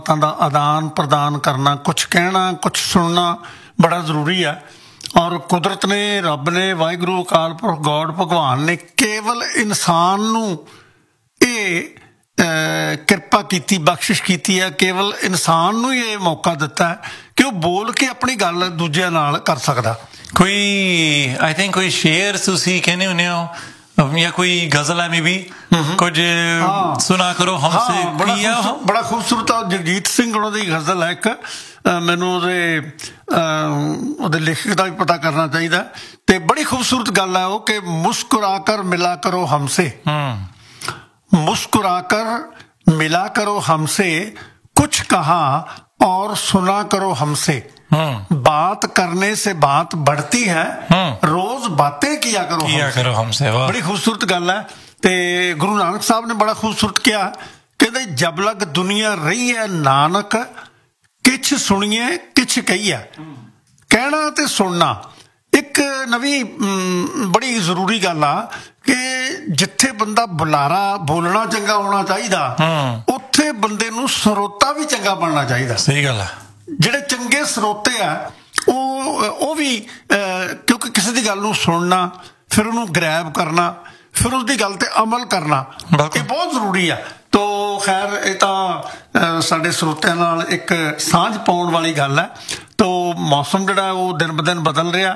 ਦਾ ਆਦਾਨ ਪ੍ਰਦਾਨ ਕਰਨਾ, ਕੁਛ ਕਹਿਣਾ ਕੁਛ ਸੁਣਨਾ ਬੜਾ ਜ਼ਰੂਰੀ ਹੈ। ਔਰ ਕੁਦਰਤ ਨੇ, ਰੱਬ ਨੇ, ਵਾਹਿਗੁਰੂ ਅਕਾਲ ਪੁਰਖ ਗੋਡ ਭਗਵਾਨ ਨੇ ਕੇਵਲ ਇਨਸਾਨ ਨੂੰ ਇਹ ਕਿਰਪਾ ਕੀਤੀ, ਬਖਸ਼ਿਸ਼ ਕੀਤੀ ਹੈ। ਕੇਵਲ ਇਨਸਾਨ ਨੂੰ ਹੀ ਇਹ ਮੌਕਾ ਦਿੱਤਾ ਹੈ ਕਿ ਉਹ ਬੋਲ ਕੇ ਆਪਣੀ ਗੱਲ ਦੂਜਿਆਂ ਨਾਲ ਕਰ ਸਕਦਾ। ਕੋਈ ਆਈ ਥਿੰਕ ਕੋਈ ਸ਼ੇਰ ਤੁਸੀਂ ਕਹਿੰਦੇ ਹੁੰਦੇ ਹੋ ਜਾਂ ਕੋਈ ਗਜ਼ਲ ਹੈ ਮੇਬੀ ਕੁਝ ਸੁਣਾ ਕਰੋ ਹਮਸੇ। ਬੜਾ ਖੂਬਸੂਰਤ ਜਗਜੀਤ ਸਿੰਘ ਉਹਨਾਂ ਦੀ ਗਜ਼ਲ ਹੈ ਇੱਕ, ਮੈਨੂੰ ਉਹਦੇ ਲੇਖਕ ਦਾ ਵੀ ਪਤਾ ਕਰਨਾ ਚਾਹੀਦਾ। ਤੇ ਬੜੀ ਖੂਬਸੂਰਤ ਗੱਲ ਹੈ ਉਹ ਕਿ ਮੁਸਕਰਾ ਕਰ ਮਿਲਾ ਕਰੋ ਹਮਸੇ, मुस्कुरा कर मिला करो हमसे, कुछ कहा और सुना करो हमसे, बात करने से बात बढ़ती है, रोज बातें किया करो हमसे। बड़ी खूबसूरत गल है। ते गुरु नानक साहब ने बड़ा खूबसूरत किया, कहते जब लग दुनिया रही है नानक, किछ सुनिए किछ कहिए। कहना ते सुनना एक नवी बड़ी जरूरी गल आ कि जिथे बंदा बुलारा बोलना चंगा होना चाहिए, उत्थे बंदे नूं ਸਰੋਤਾ भी चंगा बनना चाहिए। सही गल है। ਜਿਹੜੇ ਚੰਗੇ ਸਰੋਤੇ ਆ ਉਹ ਵੀ ਕਿਉਂਕਿ ਕਿਸੇ ਦੀ ਗੱਲ ਨੂੰ ਸੁਣਨਾ, ਫਿਰ ਉਹਨੂੰ ਗ੍ਰੈਬ ਕਰਨਾ, ਫਿਰ ਉਸਦੀ ਗੱਲ ਤੇ ਅਮਲ ਕਰਨਾ, ਇਹ ਬਹੁਤ ਜ਼ਰੂਰੀ ਆ। ਤੋ ਖੈਰ ਇਹ ਤਾਂ ਸਾਡੇ ਸਰੋਤਿਆਂ ਨਾਲ ਇੱਕ ਸਾਂਝ ਪਾਉਣ ਵਾਲੀ ਗੱਲ ਹੈ। ਤੋ ਮੌਸਮ ਜਿਹੜਾ ਉਹ ਦਿਨ ਬ ਦਿਨ ਬਦਲ ਰਿਹਾ,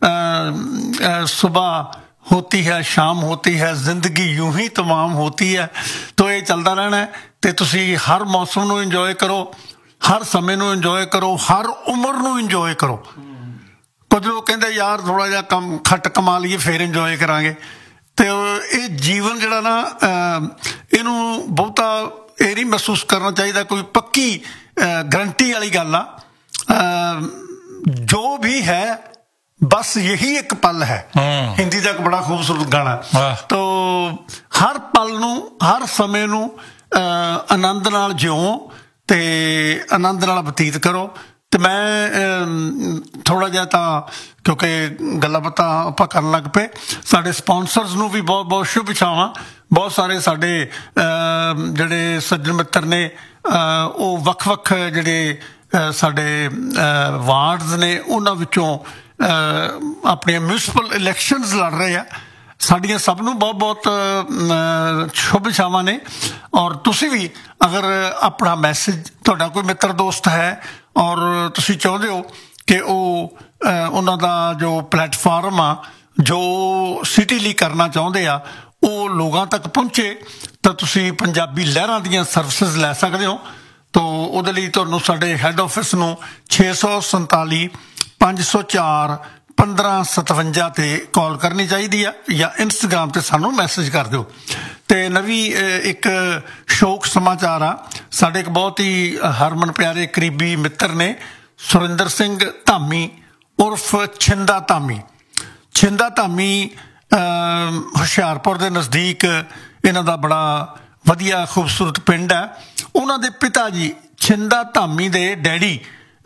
ਸੁਬਾਹ होती है शाम होती है, जिंदगी यूं ही तमाम होती है। तो ये चलता रहना है। तो तुसी हर मौसम नूं इंजॉय करो, हर समय नूं इंजॉय करो, हर उम्र नूं इंजॉय करो। कुछ लोग कहते यार थोड़ा जिहा कम खट कमा लीए फिर इंजॉय करांगे। तो ये जीवन जिहड़ा ना इहनूं बहुता ये नहीं महसूस करना चाहिए कोई पक्की गारंटी वाली गल आ। जो भी है बस यही एक पल है। हिंदी का एक बड़ा खूबसूरत गाना। तो हर पल नूं, हर समय नूं आनंद नाल जिओ ते आनंद नाल बतीत करो। तो मैं थोड़ा जिहा तां क्योंकि गल्लां बातां आपां करन लग पे, साडे स्पॉन्सरस नूं भी बहुत बहुत शुभ इच्छावां। बहुत सारे साडे जिहड़े सज्जन मित्र ने ਉਹ ਵੱਖ-ਵੱਖ ਜਿਹੜੇ ਸਾਡੇ ਵਾਰਡਸ ਨੇ ਉਹਨਾਂ ਵਿੱਚੋਂ ਆਪਣੀਆਂ ਮਿਊਨਿਸਪਲ ਇਲੈਕਸ਼ਨਸ ਲੜ ਰਹੇ ਆ। ਸਾਡੀਆਂ ਸਭ ਨੂੰ ਬਹੁਤ ਬਹੁਤ ਸ਼ੁਭ ਇਛਾਵਾਂ ਨੇ। ਔਰ ਤੁਸੀਂ ਵੀ ਅਗਰ ਆਪਣਾ ਮੈਸੇਜ, ਤੁਹਾਡਾ ਕੋਈ ਮਿੱਤਰ ਦੋਸਤ ਹੈ ਔਰ ਤੁਸੀਂ ਚਾਹੁੰਦੇ ਹੋ ਕਿ ਉਹ ਉਹਨਾਂ ਦਾ ਜੋ ਪਲੇਟਫਾਰਮ ਆ, ਜੋ ਸਿਟੀ ਲਈ ਕਰਨਾ ਚਾਹੁੰਦੇ ਆ, ਉਹ ਲੋਕਾਂ ਤੱਕ ਪਹੁੰਚੇ, ਤਾਂ ਤੁਸੀਂ ਪੰਜਾਬੀ ਲਹਿਰਾਂ ਦੀਆਂ ਸਰਵਿਸਿਜ਼ ਲੈ ਸਕਦੇ ਹੋ। ਤੋ ਉਹਦੇ ਲਈ ਤੁਹਾਨੂੰ ਸਾਡੇ ਹੈੱਡ ਆਫਿਸ ਨੂੰ 647 504 1557 ਤੇ ਕਾਲ ਕਰਨੀ ਚਾਹੀਦੀ ਆ, ਜਾਂ ਇੰਸਟਾਗ੍ਰਾਮ ਤੇ ਸਾਨੂੰ ਮੈਸੇਜ ਕਰ ਦਿਓ। ਤੇ ਨਵੀਂ ਇੱਕ ਸ਼ੋਕ ਸਮਾਚਾਰ ਆ। ਸਾਡੇ ਇੱਕ ਬਹੁਤ ਹੀ ਹਰਮਨ ਪਿਆਰੇ ਕਰੀਬੀ ਮਿੱਤਰ ਨੇ, ਸੁਰਿੰਦਰ ਸਿੰਘ ਧਾਮੀ ਉਰਫ ਛਿੰਦਾ ਧਾਮੀ। ਛਿੰਦਾ ਧਾਮੀ ਹੁਸ਼ਿਆਰਪੁਰ ਦੇ ਨਜ਼ਦੀਕ ਇਹਨਾਂ ਦਾ ਬੜਾ ਵਧੀਆ ਖੂਬਸੂਰਤ ਪਿੰਡ ਹੈ। ਉਹਨਾਂ ਦੇ ਪਿਤਾ ਜੀ ਛਿੰਦਾ ਧਾਮੀ ਦੇ ਡੈਡੀ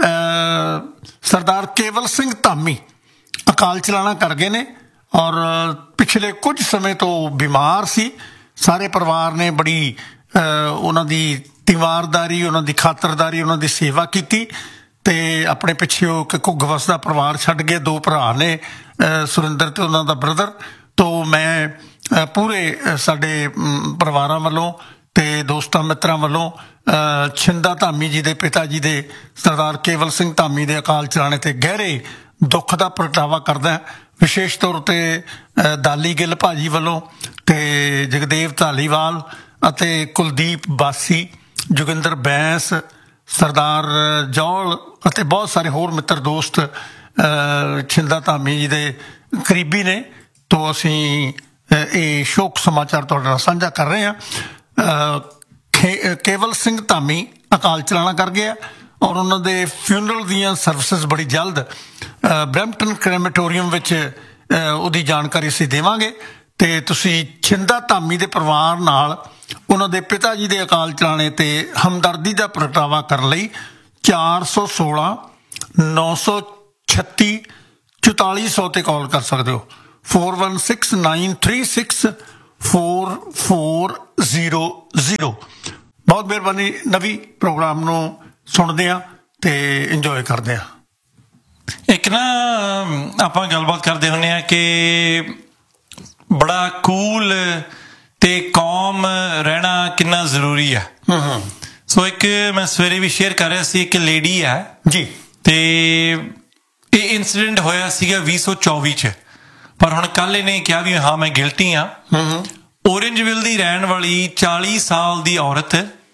ਸਰਦਾਰ ਕੇਵਲ ਸਿੰਘ ਧਾਮੀ ਅਕਾਲ ਚਲਾਣਾ ਕਰ ਗਏ ਨੇ, ਔਰ ਪਿਛਲੇ ਕੁਝ ਸਮੇਂ ਤੋਂ ਬਿਮਾਰ ਸੀ। ਸਾਰੇ ਪਰਿਵਾਰ ਨੇ ਬੜੀ ਉਹਨਾਂ ਦੀ ਤੀਵਾਰਦਾਰੀ, ਉਹਨਾਂ ਦੀ ਖਾਤਰਦਾਰੀ, ਉਹਨਾਂ ਦੀ ਸੇਵਾ ਕੀਤੀ ਤੇ ਆਪਣੇ ਪਿੱਛੇ ਉਹ ਘੁੱਗ ਵਸਦਾ ਪਰਿਵਾਰ ਛੱਡ ਕੇ ਦੋ ਭਰਾ ਨੇ, ਸੁਰਿੰਦਰ ਤੇ ਉਹਨਾਂ ਦਾ ਬ੍ਰਦਰ। ਤੋ ਮੈਂ ਪੂਰੇ ਸਾਡੇ ਪਰਿਵਾਰਾਂ ਵੱਲੋਂ ਤੇ ਦੋਸਤਾਂ ਮਿੱਤਰਾਂ ਵੱਲੋਂ ਛਿੰਦਾ ਧਾਮੀ ਜੀ ਦੇ ਪਿਤਾ ਜੀ ਦੇ ਸਰਦਾਰ ਕੇਵਲ ਸਿੰਘ ਧਾਮੀ ਦੇ ਅਕਾਲ ਚਲਾਣੇ ਤੇ ਗਹਿਰੇ ਦੁੱਖ ਦਾ ਪ੍ਰਗਟਾਵਾ ਕਰਦਾ। ਵਿਸ਼ੇਸ਼ ਤੌਰ 'ਤੇ ਦਾਲੀ ਗਿੱਲ ਭਾਜੀ ਵੱਲੋਂ ਤੇ ਜਗਦੇਵ ਧਾਲੀਵਾਲ ਅਤੇ ਕੁਲਦੀਪ ਬਾਸੀ, ਜੋਗਿੰਦਰ ਬੈਂਸ, ਸਰਦਾਰ ਜੌਲ ਅਤੇ ਬਹੁਤ ਸਾਰੇ ਹੋਰ ਮਿੱਤਰ ਦੋਸਤ ਛਿੰਦਾ ਧਾਮੀ ਜੀ ਦੇ ਕਰੀਬੀ ਨੇ। ਤੋ ਅਸੀਂ ਇਹ ਸ਼ੋਕ ਸਮਾਚਾਰ ਤੁਹਾਡੇ ਨਾਲ ਸਾਂਝਾ ਕਰ ਰਹੇ ਹਾਂ। ਕੇਵਲ ਸਿੰਘ ਧਾਮੀ ਅਕਾਲ ਚਲਾਣਾ ਕਰ ਗਿਆ, ਔਰ ਉਹਨਾਂ ਦੇ ਫਿਊਨਰਲ ਦੀਆਂ ਸਰਵਿਸਿਜ਼ ਬੜੀ ਜਲਦ ਬਰੈਂਪਟਨ ਕ੍ਰੈਮੇਟੋਰੀਅਮ ਵਿੱਚ ਉਹਦੀ ਜਾਣਕਾਰੀ ਅਸੀਂ ਦੇਵਾਂਗੇ। ਤੇ ਤੁਸੀਂ ਛਿੰਦਾ ਧਾਮੀ ਦੇ ਪਰਿਵਾਰ ਨਾਲ ਉਹਨਾਂ ਦੇ ਪਿਤਾ ਜੀ ਦੇ ਅਕਾਲ ਚਲਾਣੇ ਤੇ ਹਮਦਰਦੀ ਦਾ ਪ੍ਰਗਟਾਵਾ ਕਰਨ ਲਈ 416 936 4400 ਤੇ ਕਾਲ ਕਰ ਸਕਦੇ ਹੋ। 416936 4400। ਬਹੁਤ ਮਿਹਰਬਾਨੀ ਨਵੀ, ਪ੍ਰੋਗਰਾਮ ਨੂੰ ਸੁਣਦੇ ਆ ਤੇ ਇੰਜੋਏ ਕਰਦੇ ਆ। ਇੱਕ ਨਾ ਆਪਾਂ ਗੱਲਬਾਤ ਕਰਦੇ ਹੁੰਦੇ ਆ ਕਿ ਬੜਾ ਕੂਲ ਤੇ ਕੌਮ ਰਹਿਣਾ ਕਿੰਨਾ ਜ਼ਰੂਰੀ ਆ। ਸੋ ਇੱਕ ਮੈਂ ਸਵੇਰੇ ਵੀ ਸ਼ੇਅਰ ਕਰ ਰਿਹਾ ਸੀ, ਇੱਕ ਲੇਡੀ ਹੈ ਜੀ, ਤੇ ਇਹ ਇੰਸੀਡੈਂਟ ਹੋਇਆ ਸੀਗਾ 2024 ਚ, ਪਰ ਹੁਣ ਕੱਲ ਇਹਨੇ ਕਿਹਾ ਵੀ ਹਾਂ ਮੈਂ ਗਿਲਟੀ ਆ। ਔਰੇਂਜਵਿਲ ਦੀ ਰਹਿਣ ਵਾਲੀ 40 ਸਾਲ ਦੀ ਔਰਤ,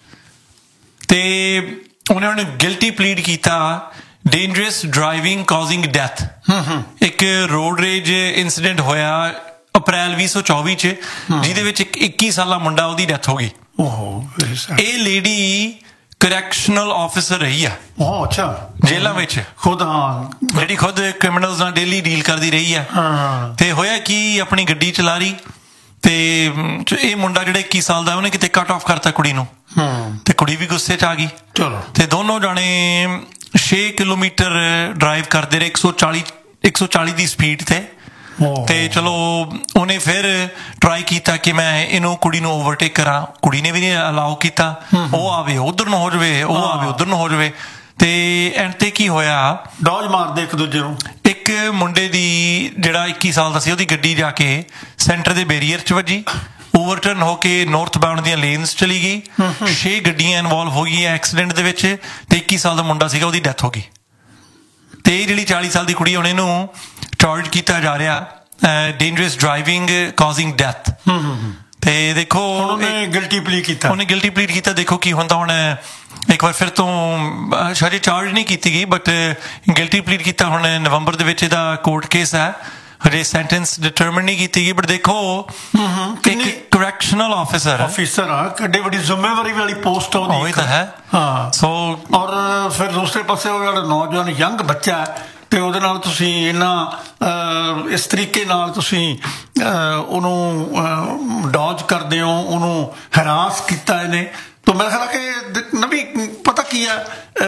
ਤੇ ਉਹਨੇ ਹੁਣ ਗਿਲਟੀ ਪਲੀਡ ਕੀਤਾ ਡੇਂਜਰਸ ਡਰਾਈਵਿੰਗ ਕਾਜ਼ਿੰਗ ਡੈਥ। ਇੱਕ ਰੋਡ ਰੇਜ ਇੰਸੀਡੈਂਟ ਹੋਇਆ ਅਪ੍ਰੈਲ 2024 ਚ, ਜਿਹਦੇ ਵਿੱਚ ਇੱਕ 21 ਸਾਲਾ ਮੁੰਡਾ ਉਹਦੀ ਡੈਥ ਹੋ ਗਈ। ਇਹ ਲੇਡੀ ਕਰੈਕਸ਼ਨਲ ਆਫਿਸਰ ਰਹੀ ਆ, ਅੱਛਾ, ਜੇਲਾਂ ਵਿੱਚ ਖੁਦ, ਹਾਂ, ਜਿਹੜੀ ਖੁਦ ਕ੍ਰਿਮੀਨਲਸ ਨਾਲ ਡੇਲੀ ਡੀਲ ਕਰਦੀ ਰਹੀ ਆ। ਤੇ ਹੋਇਆ ਕੀ, ਆਪਣੀ ਗੱਡੀ ਚਲਾ ਰਹੀ ਤੇ ਇਹ ਮੁੰਡਾ ਜਿਹੜਾ 21 ਸਾਲ ਦਾ, ਉਹਨੇ ਕਿਤੇ ਕੱਟ ਆਫ ਕਰਤਾ ਕੁੜੀ ਨੂੰ, ਤੇ ਕੁੜੀ ਵੀ ਗੁੱਸੇ ਚ ਆ ਗਈ। ਤੇ ਦੋਨੋਂ ਜਾਣੇ 6 ਕਿਲੋਮੀਟਰ ਡਰਾਈਵ ਕਰਦੇ ਰਹੇ 140 ਦੀ ਸਪੀਡ ਤੇ ਚਲੋ ਉਹਨੇ ਫਿਰ ਟਰਾਈ ਕੀਤਾ ਕਿ ਮੈਂ ਇਹਨੂੰ ਕੁੜੀ ਨੂੰ ਓਵਰਟੇਕ ਕਰਾਂ। ਕੁੜੀ ਨੇ ਵੀ ਨਹੀਂ ਅਲਾਓ ਕੀਤਾ, ਉਹ ਆਵੇ ਉਧਰ ਨੂੰ ਹੋ ਜਾਵੇ, ਉਹ ਆਵੇ ਉਧਰ ਨੂੰ ਹੋ ਜਾਵੇ। ਤੇ ਐਂਡ ਤੇ ਕੀ ਹੋਇਆ, ਡੌਜ ਮਾਰਦੇ ਇੱਕ ਦੂਜੇ ਨੂੰ। ਇੱਕ ਮੁੰਡੇ ਦੀ ਜਿਹੜਾ 21 ਸਾਲ ਦਾ ਸੀ, ਉਹਦੀ ਗੱਡੀ ਜਾ ਕੇ ਸੈਂਟਰ ਦੇ ਬੈਰੀਅਰ ਚ ਵੱਜੀ, ਓਵਰਟਰਨ ਹੋ ਕੇ ਨਾਰਥ ਬਾਉਂਡ ਦੀਆਂ ਲੇਨਸ ਚਲੀ ਗਈ। 6 ਗੱਡੀਆਂ ਇਨਵੋਲਵ ਹੋ ਗਈਆਂ ਐਕਸੀਡੈਂਟ ਦੇ ਵਿੱਚ, ਤੇ 21 ਸਾਲ ਦਾ ਮੁੰਡਾ ਸੀਗਾ, ਉਹਦੀ ਡੈਥ ਹੋ ਗਈ। ਤੇ ਇਹ ਜਿਹੜੀ 40 ਸਾਲ ਦੀ ਕੁੜੀ, ਹੁਣ ਇਹਨੂੰ ਚਾਰਜ ਕੀਤਾ ਜਾ ਰਿਹਾ ਡੇਂਜਰਸ ਡਰਾਈਵਿੰਗ ਕਾਜ਼ਿੰਗ ਡੈਥ। ਤੇ ਦੇਖੋ ਉਹਨੇ ਗਿਲਟੀ ਪਲੀਡ ਕੀਤਾ। ਦੇਖੋ ਕੀ ਹੁੰਦਾ ਹੁਣ। ਇੱਕ ਵਾਰ ਫਿਰ ਤੋਂ ਹਜੇ ਚਾਰਜ ਨਹੀਂ ਕੀਤੀ ਗਈ, ਬਟ ਗਿਲਟੀ ਪਲੀਡ ਕੀਤਾ। ਹੁਣ ਨਵੰਬਰ ਦੇ ਵਿੱਚ ਇਹਦਾ ਕੋਰਟ ਕੇਸ ਹੈ, ਹਜੇ ਸੈਂਟੈਂਸ ਡਿਟਰਮਿਨ ਨਹੀਂ ਕੀਤੀ ਗਈ। ਬਟ ਦੇਖੋ ਇੱਕ ਕਰੈਕਸ਼ਨਲ ਆਫਿਸਰ ਆ, ਕਿੱਡੀ ਵੱਡੀ ਜ਼ਿੰਮੇਵਾਰੀ ਵਾਲੀ ਪੋਸਟ ਉਹਦੀ ਤਾਂ ਹੈ। ਸੋ ਔਰ ਫਿਰ ਦੂਸਰੇ ਪਾਸੇ ਉਹ ਜਿਹੜਾ ਨੌਜਵਾਨ ਯੰਗ ਬੱਚਾ ਹੈ, ਤੇ ਉਹਦੇ ਨਾਲ ਤੁਸੀਂ ਇਸ ਤਰੀਕੇ ਨਾਲ ਤੁਸੀਂ ਉਹਨੂੰ ਡੌਜ ਕਰਦੇ ਹੋ, ਉਹਨੂੰ ਹੈਰਾਸ ਕੀਤਾ ਇਹਨੇ। ਤਾਂ ਮੇਰਾ ਖਿਆਲ ਕਿ ਨਵੀਂ ਪਤਾ ਕੀ ਹੈ,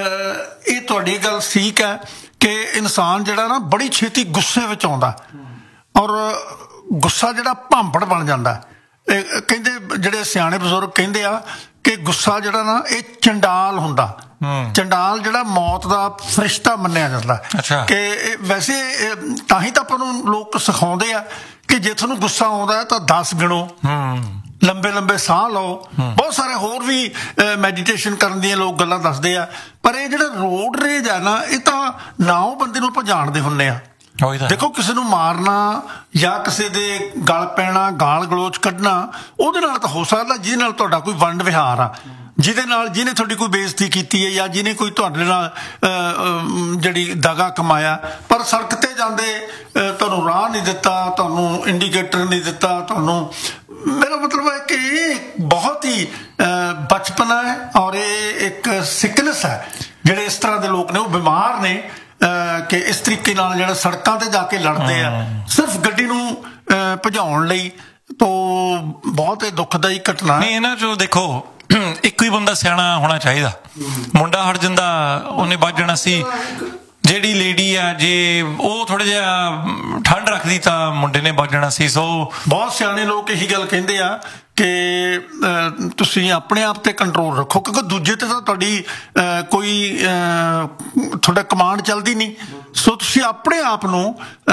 ਇਹ ਤੁਹਾਡੀ ਗੱਲ ਠੀਕ ਹੈ ਕਿ ਇਨਸਾਨ ਜਿਹੜਾ ਨਾ ਬੜੀ ਛੇਤੀ ਗੁੱਸੇ ਵਿੱਚ ਆਉਂਦਾ, ਔਰ ਗੁੱਸਾ ਜਿਹੜਾ ਭਾਂਬੜ ਬਣ ਜਾਂਦਾ। ਕਹਿੰਦੇ ਜਿਹੜੇ ਸਿਆਣੇ ਬਜ਼ੁਰਗ ਕਹਿੰਦੇ ਆ ਕਿ ਗੁੱਸਾ ਜਿਹੜਾ ਨਾ ਇਹ ਚੰਡਾਲ ਹੁੰਦਾ। ਚੰਡਾਲ ਜਿਹੜਾ ਮੌਤ ਦਾ ਫਰਿਸ਼ਤਾ ਮੰਨਿਆ ਜਾਂਦਾ ਕਿ ਵੈਸੇ ਤਾਂ ਹੀ ਤਾਂ ਆਪਾਂ ਨੂੰ ਲੋਕ ਸਿਖਾਉਂਦੇ ਆ ਕਿ ਜੇ ਤੁਹਾਨੂੰ ਗੁੱਸਾ ਆਉਂਦਾ ਤਾਂ 10 ਗਿਣੋ, ਲੰਬੇ ਲੰਬੇ ਸਾਹ ਲਓ। ਬਹੁਤ ਸਾਰੇ ਹੋਰ ਵੀ ਮੈਡੀਟੇਸ਼ਨ ਕਰਨ ਦੀਆਂ ਲੋਕ ਗੱਲਾਂ ਦੱਸਦੇ ਆ। ਪਰ ਇਹ ਜਿਹੜਾ ਰੋਡ ਰੇਜ ਆ ਨਾ, ਇਹ ਤਾਂ ਨਾ ਉਹ ਬੰਦੇ ਨੂੰ ਆਪਾਂ ਜਾਣਦੇ ਹੁੰਦੇ ਆ। ਦੇਖੋ, ਕਿਸੇ ਨੂੰ ਮਾਰਨਾ ਜਾਂ ਕਿਸੇ ਦੇ ਗਲ ਪੈਣਾ, ਗਾਲ ਗਲੋਚ ਕੱਢਣਾ, ਉਹਦੇ ਨਾਲ ਤਾਂ ਹੋ ਸਕਦਾ ਜਿਹਦੇ ਨਾਲ ਤੁਹਾਡਾ ਕੋਈ ਵੰਡ ਵਿਹਾਰ ਆ, ਜਿਹਨੇ ਤੁਹਾਡੀ ਕੋਈ ਬੇਇੱਜ਼ਤੀ ਕੀਤੀ ਹੈ, ਜਾਂ ਜਿਹਨੇ ਕੋਈ ਤੁਹਾਡੇ ਨਾਲ ਜਿਹੜੀ ਦਗਾ ਕਮਾਇਆ। ਪਰ ਸੜਕ ਤੇ ਜਾਂਦੇ ਤੁਹਾਨੂੰ ਰਾਹ ਨਹੀਂ ਦਿੱਤਾ, ਤੁਹਾਨੂੰ ਇੰਡੀਕੇਟਰ ਨਹੀਂ ਦਿੱਤਾ, ਤੁਹਾਨੂੰ, ਮੇਰਾ ਮਤਲਬ ਹੈ ਕਿ ਇਹ ਬਹੁਤ ਹੀ ਬਚਪਨਾ ਹੈ, ਔਰ ਇਹ ਇੱਕ ਸਿਕਨੈਸ ਹੈ। ਜਿਹੜੇ ਇਸ ਤਰ੍ਹਾਂ ਦੇ ਲੋਕ ਨੇ ਉਹ ਬਿਮਾਰ ਨੇ ਕਿ ਇਸ ਤਰੀਕੇ ਨਾਲ ਜਿਹੜਾ ਸੜਕਾਂ ਤੇ ਜਾ ਕੇ ਲੜਦੇ ਆ ਸਿਰਫ ਗੱਡੀ ਨੂੰ ਭਜਾਉਣ ਲਈ। ਤਾਂ ਬਹੁਤ ਹੀ ਦੁਖਦਾਈ ਘਟਨਾ ਨਹੀਂ ਇਹਨਾਂ ਚੋਂ। ਦੇਖੋ, ਇੱਕੋ ਹੀ ਬੰਦਾ ਸਿਆਣਾ ਹੋਣਾ ਚਾਹੀਦਾ। ਮੁੰਡਾ ਹਟ ਜਾਂਦਾ, ਉਹਨੇ ਬਚ ਜਾਣਾ ਸੀ। ਜਿਹੜੀ ਲੇਡੀ ਆ, ਜੇ ਉਹ ਥੋੜਾ ਜਿਹਾ ਠੰਡ ਰੱਖਦੀ ਤਾਂ ਮੁੰਡੇ ਨੇ ਬਚ ਜਾਣਾ ਸੀ। ਸੋ ਬਹੁਤ ਸਿਆਣੇ ਲੋਕ ਇਹੀ ਗੱਲ ਕਹਿੰਦੇ ਆ ਕਿ ਤੁਸੀਂ ਆਪਣੇ ਆਪ ਤੇ ਕੰਟਰੋਲ ਰੱਖੋ, ਕਿਉਂਕਿ ਦੂਜੇ ਤੇ ਤਾਂ ਤੁਹਾਡੀ ਕੋਈ ਤੁਹਾਡਾ ਕਮਾਂਡ ਚੱਲਦੀ ਨਹੀਂ। ਸੋ ਤੁਸੀਂ ਆਪਣੇ ਆਪ ਨੂੰ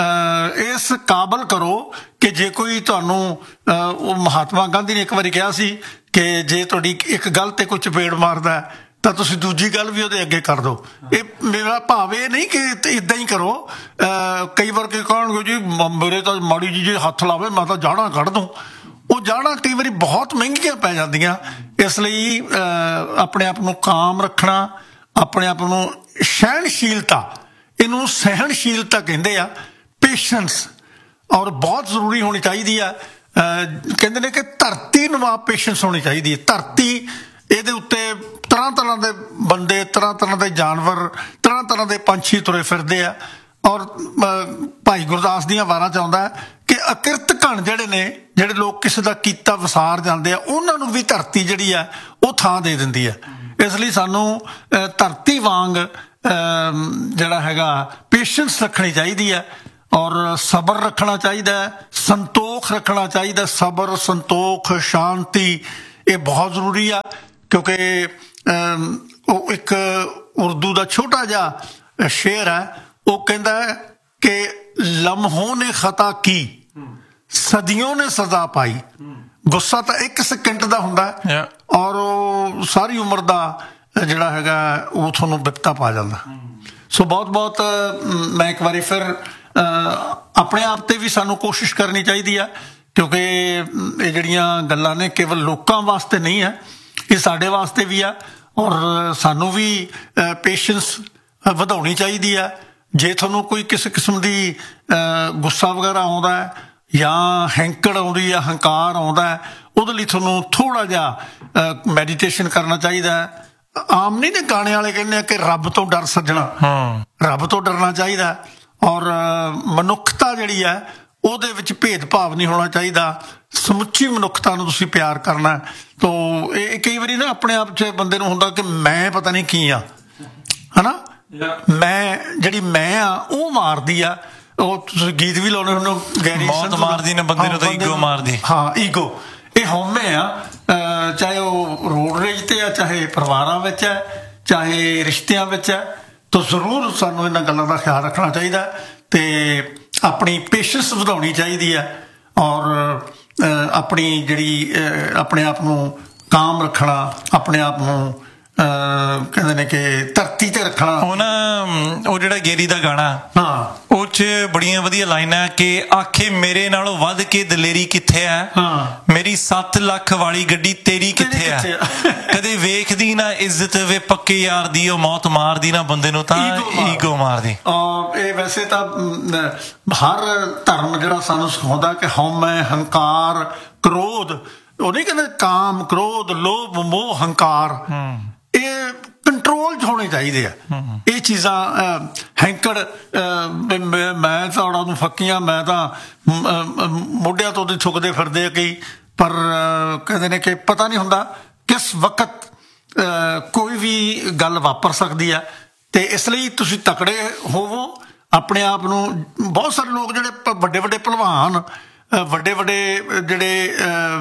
ਇਸ ਕਾਬਲ ਕਰੋ ਕਿ ਜੇ ਕੋਈ ਤੁਹਾਨੂੰ, ਉਹ ਮਹਾਤਮਾ ਗਾਂਧੀ ਨੇ ਇੱਕ ਵਾਰੀ ਕਿਹਾ ਸੀ ਕਿ ਜੇ ਤੁਹਾਡੀ ਇੱਕ ਗੱਲ ਤੇ ਕੋਈ ਚਪੇੜ ਮਾਰਦਾ ਤਾਂ ਤੁਸੀਂ ਦੂਜੀ ਗੱਲ ਵੀ ਉਹਦੇ ਅੱਗੇ ਕਰ ਦਿਓ। ਇਹ ਮੇਰਾ ਭਾਵ ਇਹ ਨਹੀਂ ਕਿ ਇੱਦਾਂ ਹੀ ਕਰੋ। ਕਈ ਵਾਰ ਕੀ ਕਹਣਗੇ, ਜੀ ਮੇਰੇ ਤਾਂ ਮਾੜੀ ਜੀ ਜੇ ਹੱਥ ਲਾਵੇ ਮੈਂ ਤਾਂ ਜਾੜਾਂ ਕੱਢ ਦੂੰ। ਉਹ ਜਾੜਾਂ ਕਈ ਵਾਰੀ ਬਹੁਤ ਮਹਿੰਗੀਆਂ ਪੈ ਜਾਂਦੀਆਂ। ਇਸ ਲਈ ਆਪਣੇ ਆਪ ਨੂੰ ਕਾਮ ਰੱਖਣਾ, ਆਪਣੇ ਆਪ ਨੂੰ ਸਹਿਣਸ਼ੀਲਤਾ, ਇਹਨੂੰ ਸਹਿਣਸ਼ੀਲਤਾ ਕਹਿੰਦੇ ਆ, ਪੇਸ਼ੈਂਸ, ਔਰ ਬਹੁਤ ਜ਼ਰੂਰੀ ਹੋਣੀ ਚਾਹੀਦੀ ਆ। ਕਹਿੰਦੇ ਨੇ ਕਿ ਧਰਤੀ ਨੂੰ ਆਪ ਪੇਸ਼ੈਂਸ ਹੋਣੀ ਚਾਹੀਦੀ ਹੈ। ਧਰਤੀ, ਇਹਦੇ ਉੱਤੇ ਤਰ੍ਹਾਂ ਤਰ੍ਹਾਂ ਦੇ ਬੰਦੇ, ਤਰ੍ਹਾਂ ਤਰ੍ਹਾਂ ਦੇ ਜਾਨਵਰ, ਤਰ੍ਹਾਂ ਤਰ੍ਹਾਂ ਦੇ ਪੰਛੀ ਤੁਰੇ ਫਿਰਦੇ ਆ। ਔਰ ਭਾਈ ਗੁਰਦਾਸ ਦੀਆਂ ਵਾਰਾਂ 'ਚ ਆਉਂਦਾ ਕਿ ਅਕਿਰਤ ਘਣ ਜਿਹੜੇ ਨੇ, ਜਿਹੜੇ ਲੋਕ ਕਿਸੇ ਦਾ ਕੀਤਾ ਵਿਸਾਰ ਜਾਂਦੇ ਆ, ਉਹਨਾਂ ਨੂੰ ਵੀ ਧਰਤੀ ਜਿਹੜੀ ਆ ਉਹ ਥਾਂ ਦੇ ਦਿੰਦੀ ਆ। ਇਸ ਲਈ ਸਾਨੂੰ ਧਰਤੀ ਵਾਂਗ ਜਿਹੜਾ ਹੈਗਾ ਪੇਸ਼ੈਂਸ ਰੱਖਣੀ ਚਾਹੀਦੀ ਆ, ਔਰ ਸਬਰ ਰੱਖਣਾ ਚਾਹੀਦਾ, ਸੰਤੋਖ ਰੱਖਣਾ ਚਾਹੀਦਾ। ਸਬਰ, ਸੰਤੋਖ, ਸ਼ਾਂਤੀ, ਇਹ ਬਹੁਤ ਜ਼ਰੂਰੀ ਆ। ਕਿਉਂਕਿ ਉਹ ਇੱਕ ਉਰਦੂ ਦਾ ਛੋਟਾ ਜਿਹਾ ਸ਼ੇਰ ਹੈ, ਉਹ ਕਹਿੰਦਾ ਹੈ ਕਿ ਲਮਹੋਂ ਨੇ ਖਤਾ ਕੀ, ਸਦੀਆਂ ਨੇ ਸਜ਼ਾ ਪਾਈ। ਗੁੱਸਾ ਤਾਂ 1 ਸਕਿੰਟ ਦਾ ਹੁੰਦਾ ਔਰ ਉਹ ਸਾਰੀ ਉਮਰ ਦਾ ਜਿਹੜਾ ਹੈਗਾ ਉਹ ਤੁਹਾਨੂੰ ਬਿਪਤਾ ਪਾ ਜਾਂਦਾ। ਸੋ ਬਹੁਤ ਬਹੁਤ ਮੈਂ ਇੱਕ ਵਾਰੀ ਫਿਰ ਆਪਣੇ ਆਪ ਤੇ ਵੀ ਸਾਨੂੰ ਕੋਸ਼ਿਸ਼ ਕਰਨੀ ਚਾਹੀਦੀ ਆ, ਕਿਉਂਕਿ ਇਹ ਜਿਹੜੀਆਂ ਗੱਲਾਂ ਨੇ ਕੇਵਲ ਲੋਕਾਂ ਵਾਸਤੇ ਨਹੀਂ ਹੈ, ਇਹ ਸਾਡੇ ਵਾਸਤੇ ਵੀ ਆ। ਔਰ ਸਾਨੂੰ ਵੀ ਪੇਸ਼ੈਂਸ ਵਧਾਉਣੀ ਚਾਹੀਦੀ ਆ। ਜੇ ਤੁਹਾਨੂੰ ਕੋਈ ਕਿਸੇ ਕਿਸਮ ਦੀ ਗੁੱਸਾ ਵਗੈਰਾ ਆਉਂਦਾ ਹੈ ਜਾਂ ਹੈਂਕੜ ਆਉਂਦੀ ਆ, ਹੰਕਾਰ ਆਉਂਦਾ ਹੈ, ਉਹਦੇ ਲਈ ਤੁਹਾਨੂੰ ਥੋੜ੍ਹਾ ਜਿਹਾ ਮੈਡੀਟੇਸ਼ਨ ਕਰਨਾ ਚਾਹੀਦਾ ਹੈ। ਆਮ ਨਹੀਂ ਨੇ ਗਾਣੇ ਵਾਲੇ ਕਹਿੰਦੇ ਆ ਕਿ ਰੱਬ ਤੋਂ ਡਰ ਸੱਜਣਾ, ਰੱਬ ਤੋਂ ਡਰਨਾ ਚਾਹੀਦਾ। ਔਰ ਮਨੁੱਖਤਾ ਜਿਹੜੀ ਹੈ ਉਹਦੇ ਵਿੱਚ ਭੇਦਭਾਵ ਨਹੀਂ ਹੋਣਾ ਚਾਹੀਦਾ, ਸਮੁੱਚੀ ਮਨੁੱਖਤਾ ਨੂੰ ਤੁਸੀਂ ਪਿਆਰ ਕਰਨਾ। ਤੋ ਇਹ ਕਈ ਵਾਰੀ ਨਾ ਆਪਣੇ ਆਪ 'ਚ ਬੰਦੇ ਨੂੰ ਹੁੰਦਾ ਕਿ ਮੈਂ ਪਤਾ ਨਹੀਂ ਕੀ ਆ, ਹਨਾ, ਮੈਂ ਜਿਹੜੀ ਮੈਂ ਆ ਉਹ ਮਾਰਦੀ ਆ। ਉਹ ਤੁਸੀਂ ਗੀਤ ਵੀ ਲਾਉਣੇ ਹੁੰਦੇ, ਗੈਰੀ ਮੌਤ ਮਾਰਦੀ ਨੇ ਬੰਦੇ ਨੂੰ ਤਾਂ ਈਗੋ ਮਾਰਦੀ। ਹਾਂ, ਈਗੋ, ਇਹ ਹਉਮੈ ਆ, ਚਾਹੇ ਉਹ ਰੋਡ ਰੇਜ ਤੇ ਆ, ਚਾਹੇ ਪਰਿਵਾਰਾਂ ਵਿੱਚ ਹੈ, ਚਾਹੇ ਰਿਸ਼ਤਿਆਂ ਵਿੱਚ ਹੈ। ਤਾਂ ਜ਼ਰੂਰ ਸਾਨੂੰ ਇਹਨਾਂ ਗੱਲਾਂ ਦਾ ਖਿਆਲ ਰੱਖਣਾ ਚਾਹੀਦਾ ਤੇ ਆਪਣੀ ਪੇਸ਼ੈਂਸ ਵਧਾਉਣੀ ਚਾਹੀਦੀ ਹੈ ਔਰ ਆਪਣੀ ਜਿਹੜੀ ਆਪਣੇ ਆਪ ਨੂੰ ਕਾਮ ਰੱਖਣਾ, ਆਪਣੇ ਆਪ ਨੂੰ ਕਹਿੰਦੇ ਨੇ ਕਿ ਧਰਤੀ ਤੇ ਰੱਖਣਾ। ਉਹ ਜਿਹੜਾ ਗੇਰੀ ਦਾ ਗਾਣਾ, ਹਾਂ, ਉਹ 'ਚ ਬੜੀਆਂ ਵਧੀਆ ਲਾਈਨਾਂ ਕਿ ਆਖੇ ਮੇਰੇ ਨਾਲੋਂ ਵੱਧ ਕੇ ਦਲੇਰੀ ਕਿੱਥੇ ਹੈ, ਮੇਰੀ 7 ਲੱਖ ਵਾਲੀ ਗੱਡੀ ਤੇਰੀ ਕਿੱਥੇ ਹੈ, ਕਦੇ ਵੇਖਦੀ ਨਾ ਇੱਜ਼ਤ ਵੇ ਪੱਕੇ ਯਾਰ ਦੀ, ਉਹ ਮੌਤ ਮਾਰਦੀ ਨਾ ਬੰਦੇ ਨੂੰ ਤਾਂ ਈਗੋ ਮਾਰਦੀ। ਇਹ ਵੈਸੇ ਤਾਂ ਹਰ ਧਰਮ ਜਿਹੜਾ ਸਾਨੂੰ ਸਿਖਾਉਂਦਾ ਕਿ ਹਉਮੈ, ਹੰਕਾਰ, ਕ੍ਰੋਧ, ਉਹ ਨਹੀਂ ਕਹਿੰਦੇ ਕਾਮ, ਕ੍ਰੋਧ, ਲੋਭ, ਮੋਹ, ਹੰਕਾਰ, ਇਹ ਕੰਟਰੋਲ 'ਚ ਹੋਣੇ ਚਾਹੀਦੇ ਆ। ਇਹ ਚੀਜ਼ਾਂ ਹੈਂਕੜ, ਮੈਂ ਤਾਂ ਉਹਨਾਂ ਨੂੰ ਫੱਕੀਆਂ, ਮੈਂ ਤਾਂ ਮੋਢਿਆਂ ਤੋਂ ਦੀ ਥੁੱਕਦੇ ਫਿਰਦੇ ਆ ਕਈ, ਪਰ ਕਹਿੰਦੇ ਨੇ ਕਿ ਪਤਾ ਨਹੀਂ ਹੁੰਦਾ ਕਿਸ ਵਕਤ ਕੋਈ ਵੀ ਗੱਲ ਵਾਪਰ ਸਕਦੀ ਆ। ਤੇ ਇਸ ਲਈ ਤੁਸੀਂ ਤਕੜੇ ਹੋਵੋ ਆਪਣੇ ਆਪ ਨੂੰ। ਬਹੁਤ ਸਾਰੇ ਲੋਕ ਜਿਹੜੇ ਵੱਡੇ ਵੱਡੇ ਭਲਵਾਨ, ਵੱਡੇ ਵੱਡੇ ਜਿਹੜੇ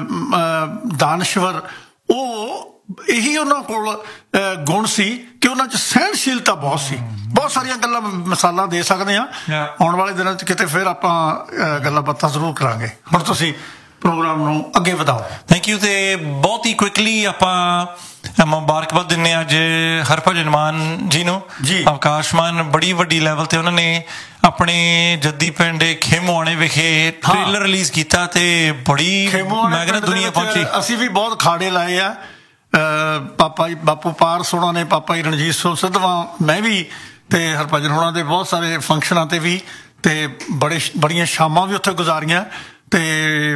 ਦਾਨਸ਼ਵਰ, ਉਹ ਇਹੀ ਉਹਨਾਂ ਕੋਲ ਗੁਣ ਸੀ ਕਿ ਉਹਨਾਂ 'ਚ ਸਹਿਣਸ਼ੀਲਤਾ ਬਹੁਤ ਸੀ। ਬਹੁਤ ਸਾਰੀਆਂ ਗੱਲਾਂ ਮਿਸਾਲਾਂ ਦੇ ਸਕਦੇ ਹਾਂ, ਆਉਣ ਵਾਲੇ ਦਿਨਾਂ 'ਚ ਕਿਤੇ ਫਿਰ ਆਪਾਂ ਗੱਲਾਂ ਬਾਤਾਂ ਜ਼ਰੂਰ ਕਰਾਂਗੇ। ਹੁਣ ਤੁਸੀਂ ਪ੍ਰੋਗਰਾਮ ਨੂੰ ਅੱਗੇ ਵਧਾਓ। Thank you. ਤੇ ਬਹੁਤ ਹੀ ਕੁਇਕਲੀ ਆਪਾਂ ਮੁਬਾਰਕਬਾਦ ਦਿੰਦੇ ਹਾਂ ਅੱਜ ਹਰਭਜਨ ਮਾਨ ਜੀ ਨੂੰ। ਅਵਕਾਸ਼ ਮਾਨ ਬੜੀ ਵੱਡੀ ਲੈਵਲ ਤੇ ਉਹਨਾਂ ਨੇ ਆਪਣੇ ਜੱਦੀ ਪਿੰਡ ਖੇਮੂਆਣੇ ਵਿਖੇ ਟ੍ਰੇਲਰ ਰਿਲੀਜ਼ ਕੀਤਾ ਤੇ ਬੜੀ ਮੈਂ ਕਹਿੰਦਾ ਦੁਨੀਆ ਪਹੁੰਚੀ। ਅਸੀਂ ਵੀ ਬਹੁਤ ਖਾੜੇ ਲਾਏ ਆ। ਪਾਪਾ ਜੀ ਬਾਪੂ ਪਾਰਸ ਹੋਣਾ ਨੇ, ਪਾਪਾ ਜੀ ਰਣਜੀਤ ਸਿੰਘ ਸਿੱਧਵਾਂ, ਮੈਂ ਵੀ ਤੇ ਹਰਭਜਨ ਹੋਣਾ ਦੇ ਬਹੁਤ ਸਾਰੇ ਫੰਕਸ਼ਨਾਂ ਤੇ ਵੀ, ਤੇ ਬੜੀਆਂ ਸ਼ਾਮਾਂ ਵੀ ਉੱਥੇ ਗੁਜ਼ਾਰੀਆਂ। ਤੇ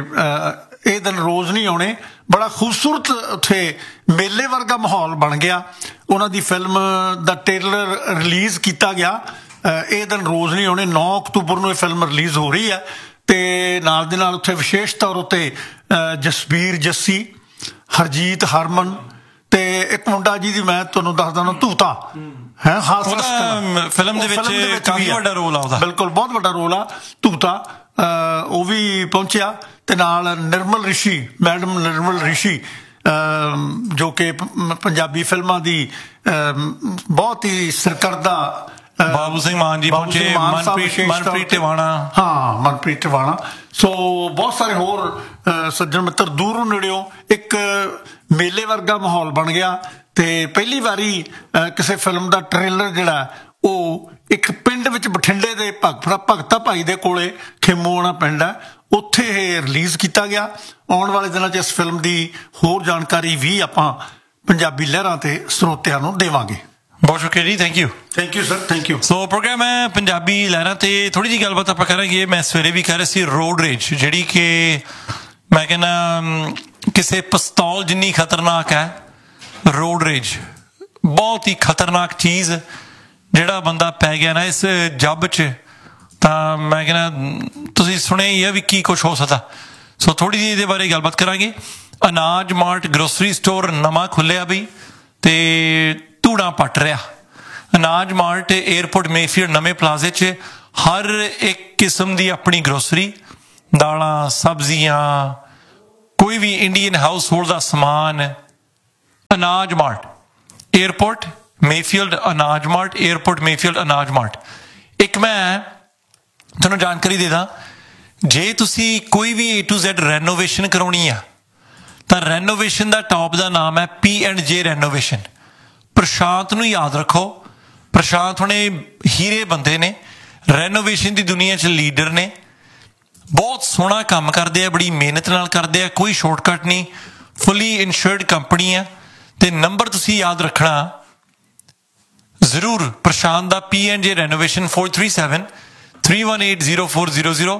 ਇਹ ਦਿਨ ਰੋਜ਼ ਨਹੀਂ ਆਉਣੇ। ਬੜਾ ਖੂਬਸੂਰਤ ਉੱਥੇ ਮੇਲੇ ਵਰਗਾ ਮਾਹੌਲ ਬਣ ਗਿਆ। ਉਹਨਾਂ ਦੀ ਫਿਲਮ ਦਾ ਟ੍ਰੇਲਰ ਰਿਲੀਜ਼ ਕੀਤਾ ਗਿਆ। ਇਹ ਦਿਨ ਰੋਜ਼ ਨਹੀਂ ਆਉਣੇ। 9 ਅਕਤੂਬਰ ਨੂੰ ਇਹ ਫਿਲਮ ਰਿਲੀਜ਼ ਹੋ ਰਹੀ ਹੈ ਤੇ ਨਾਲ ਦੇ ਨਾਲ ਉੱਥੇ ਵਿਸ਼ੇਸ਼ ਤੌਰ ਉੱਤੇ ਜਸਬੀਰ ਜੱਸੀ, ਹਰਜੀਤ ਹਰਮਨ ਤੇ ਇੱਕ ਮੁੰਡਾ ਜਿਹਦੀ ਮੈਂ ਤੁਹਾਨੂੰ ਦੱਸਦਾ ਨਾ, ਧੂਤਾ ਹੈ, ਫਿਲਮ ਦੇ ਵਿੱਚ ਕਾਫੀ ਵੱਡਾ ਰੋਲ ਆ ਉਹਦਾ। ਬਿਲਕੁਲ, ਬਹੁਤ ਵੱਡਾ ਰੋਲ ਆ ਧੂਤਾ। ਉਹ ਵੀ ਪਹੁੰਚਿਆ ਤੇ ਨਾਲ ਨਿਰਮਲ ਰਿਸ਼ੀ, ਮੈਡਮ ਨਿਰਮਲ ਰਿਸ਼ੀ, ਜੋ ਕਿ ਪੰਜਾਬੀ ਫਿਲਮਾਂ ਦੀ ਬਹੁਤ ਹੀ ਸਰਕਰਦਾ। ਬਾਬੂ ਸਿੰਘ ਮਾਨ ਜੀ ਪਹੁੰਚੇ, ਮਨਪ੍ਰੀਤ ਟਿਵਾਣਾ। ਹਾਂ, ਮਨਪ੍ਰੀਤ ਟਿਵਾਣਾ। ਸੋ ਬਹੁਤ ਸਾਰੇ ਹੋਰ ਸੱਜਣ ਮਿੱਤਰ ਦੂਰੋਂ ਨੇੜਿਓਂ। ਇੱਕ ਮੇਲੇ ਵਰਗਾ ਮਾਹੌਲ ਬਣ ਗਿਆ ਤੇ ਪਹਿਲੀ ਵਾਰੀ ਕਿਸੇ ਫਿਲਮ ਦਾ ਟ੍ਰੇਲਰ ਜਿਹੜਾ ਉਹ ਇੱਕ ਪਿੰਡ ਵਿੱਚ, ਬਠਿੰਡੇ ਦੇ ਭਗਤਾ ਭਾਈ ਦੇ ਕੋਲੇ ਖੇਮੂਆਣਾ ਪਿੰਡ ਹੈ, ਉੱਥੇ ਇਹ ਰਿਲੀਜ਼ ਕੀਤਾ ਗਿਆ। ਆਉਣ ਵਾਲੇ ਦਿਨਾਂ 'ਚ ਇਸ ਫਿਲਮ ਦੀ ਹੋਰ ਜਾਣਕਾਰੀ ਵੀ ਆਪਾਂ ਪੰਜਾਬੀ ਲਹਿਰਾਂ ਤੇ ਸਰੋਤਿਆਂ ਨੂੰ ਦੇਵਾਂਗੇ। ਬਹੁਤ ਸ਼ੁਕਰੀਆ ਜੀ। Thank you. Thank you sir, thank you. So programme ਹੈ ਪੰਜਾਬੀ ਲਹਿਰਾਂ ਤੇ ਥੋੜੀ ਜਿਹੀ ਗੱਲਬਾਤ ਆਪਾਂ ਕਰਾਂਗੇ। ਮੈਂ ਸਵੇਰੇ ਵੀ ਕਹਿ ਰਿਹਾ ਸੀ ਰੋਡ ਰੇਜ, ਜਿਹੜੀ ਕਿ ਮੈਂ ਕਹਿੰਦਾ ਕਿਸੇ ਪਿਸਤੌਲ ਜਿੰਨੀ ਖਤਰਨਾਕ ਹੈ। ਰੋਡ ਰੇਜ ਬਹੁਤ ਹੀ ਖਤਰਨਾਕ ਚੀਜ਼। ਜਿਹੜਾ ਬੰਦਾ ਪੈ ਗਿਆ ਨਾ ਇਸ ਜੱਬ 'ਚ, ਤਾਂ ਮੈਂ ਕਹਿੰਦਾ ਤੁਸੀਂ ਸੁਣਿਆ ਹੀ ਆ ਵੀ ਕੀ ਕੁਛ ਹੋ ਸਕਦਾ। ਸੋ ਥੋੜੀ ਜਿਹੀ ਇਹਦੇ ਬਾਰੇ ਗੱਲਬਾਤ ਕਰਾਂਗੇ। ਅਨਾਜ ਮਾਰਟ ਗਰੋਸਰੀ ਸਟੋਰ ਨਵਾਂ ਖੁੱਲਿਆ ਬਈ ਤੇ ਧੂੜਾਂ ਪੱਟ ਰਿਹਾ। ਅਨਾਜ ਮਾਰਟ ਏਅਰਪੋਰਟ ਮੇਫੀਅਰ ਨਵੇਂ ਪਲਾਜ਼ੇ 'ਚ ਹਰ ਇੱਕ ਕਿਸਮ ਦੀ ਆਪਣੀ ਗਰੋਸਰੀ, ਦਾਲਾਂ, ਸਬਜ਼ੀਆਂ, ਕੋਈ ਵੀ ਇੰਡੀਅਨ ਹਾਊਸ ਹੋਲਡ ਦਾ ਸਮਾਨ ਅਨਾਜ ਮਾਰਟ, ਏਅਰਪੋਰਟ ਮੇਫੀਲਡ ਅਨਾਜ ਮਾਰਟ, ਏਅਰਪੋਰਟ ਮੇਫੀਲਡ ਅਨਾਜ ਮਾਰਟ। ਇੱਕ ਮੈਂ ਤੁਹਾਨੂੰ ਜਾਣਕਾਰੀ ਦੇ ਦਾਂ, ਜੇ ਤੁਸੀਂ ਕੋਈ ਵੀ A to Z ਰੈਨੋਵੇਸ਼ਨ ਕਰਾਉਣੀ ਆ ਤਾਂ ਰੈਨੋਵੇਸ਼ਨ ਦਾ ਟੌਪ ਦਾ ਨਾਮ ਹੈ P&J ਰੈਨੋਵੇਸ਼ਨ। ਪ੍ਰਸ਼ਾਂਤ ਨੂੰ ਯਾਦ ਰੱਖੋ, ਪ੍ਰਸ਼ਾਂਤ ਹੁਣੇ ਹੀਰੇ ਬੰਦੇ ਨੇ, ਰੈਨੋਵੇਸ਼ਨ ਦੀ ਦੁਨੀਆ 'ਚ ਲੀਡਰ ਨੇ, ਬਹੁਤ ਸੋਹਣਾ ਕੰਮ ਕਰਦੇ ਆ, ਬੜੀ ਮਿਹਨਤ ਨਾਲ ਕਰਦੇ ਆ, ਕੋਈ ਸ਼ਾਰਟਕਟ ਨਹੀਂ, ਫੁੱਲੀ ਇਨਸ਼ੋਰਡ ਕੰਪਨੀ ਆ। ਤੇ ਨੰਬਰ ਤੁਸੀਂ ਯਾਦ ਰੱਖਣਾ ਜ਼ਰੂਰ, ਪ੍ਰਸ਼ਾਂਤ ਦਾ P&J ਰੈਨੋਵੇਸ਼ਨ 437-318-0400,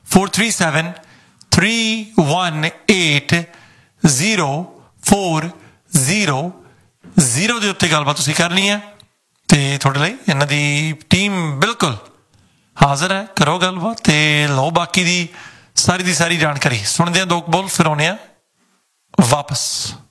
437-318-0400 ਦੇ ਉੱਤੇ ਗੱਲਬਾਤ ਤੁਸੀਂ ਕਰਨੀ ਹੈ। ਤੇ ਤੁਹਾਡੇ ਲਈ ਇਹਨਾਂ ਦੀ ਟੀਮ ਬਿਲਕੁਲ ਹਾਜ਼ਰ ਹੈ, ਕਰੋ ਗੱਲਬਾਤ ਤੇ ਲਓ ਬਾਕੀ ਦੀ ਸਾਰੀ ਜਾਣਕਾਰੀ। ਸੁਣਦੇ ਹਾਂ ਦੋ ਕੁ ਬੋਲ, ਫਿਰ ਆਉਂਦੇ ਹਾਂ ਵਾਪਸ।